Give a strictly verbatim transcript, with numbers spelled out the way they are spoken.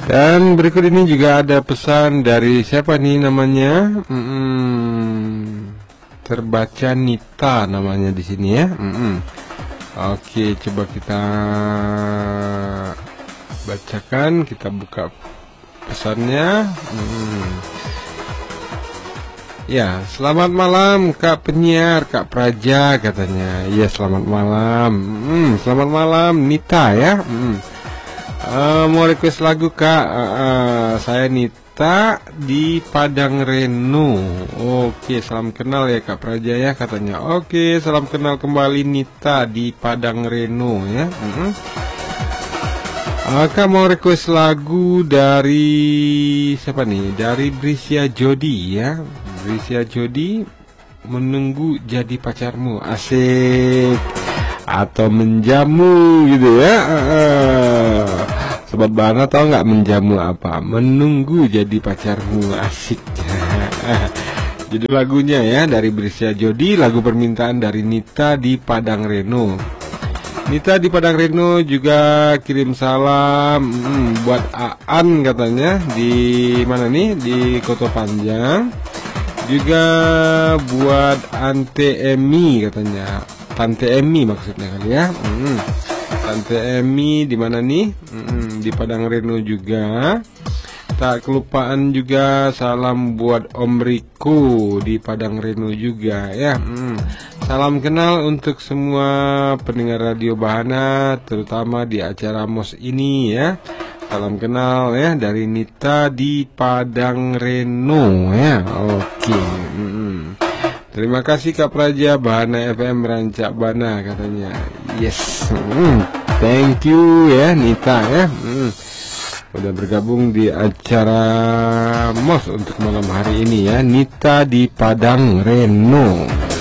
Dan berikut ini juga ada pesan dari siapa nih namanya? Mm-mm. Terbaca Nita namanya di sini ya. Mm-mm. Oke, coba kita bacakan, kita buka pesannya. Mm. Ya, selamat malam Kak penyiar, Kak Praja katanya. Iya, selamat malam. Mm, selamat malam Nita ya. Mm. Uh, mau request lagu Kak. uh, uh, Saya Nita di Padang Renu. Oke, salam kenal ya Kak Praja ya katanya. Oke, salam kenal kembali Nita di Padang Renu ya. uh-huh. uh, Kak mau request lagu dari siapa nih? Dari Brisya Jodi ya. Brisya Jodi, Menunggu Jadi Pacarmu. Asik. Atau menjamu gitu ya. uh, Sobat Bana tahu nggak menjamu apa? Menunggu jadi pacarmu. Asik. Jadi lagunya ya dari Brisya Jodi, lagu permintaan dari Nita di Padang Reno. Nita di Padang Reno juga kirim salam hmm, buat Aan katanya di mana nih? Di Koto Panjang. Juga buat Ante Emi katanya. Tante Emi maksudnya kali ya. Hmm. Tante Emi di mana nih? Hmm, di Padang Reno juga. Tak kelupaan juga salam buat Om Riko di Padang Reno juga ya. Hmm. Salam kenal untuk semua pendengar Radio Bahana, terutama di acara M O S ini ya. Salam kenal ya dari Nita di Padang Reno ya. Oke. Hmm. Terima kasih Kak Praja, Bahana F M Rancak Bana katanya. Yes. Hmm. Thank you ya Nita ya. Hmm. Udah bergabung di acara M O S untuk malam hari ini ya. Nita di Padang Reno.